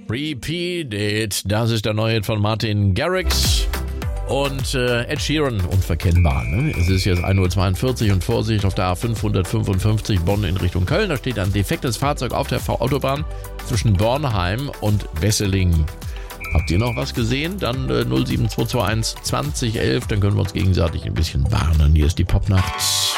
Repeat It. Das ist der neue Hit von Martin Garrix. Und Ed Sheeran, unverkennbar. Ne? Es ist jetzt 1:42 Uhr und Vorsicht auf der A555 Bonn in Richtung Köln. Da steht ein defektes Fahrzeug auf der Autobahn zwischen Bornheim und Wesseling. Habt ihr noch was gesehen? Dann 07221 2011, dann können wir uns gegenseitig ein bisschen warnen. Hier ist die Popnacht.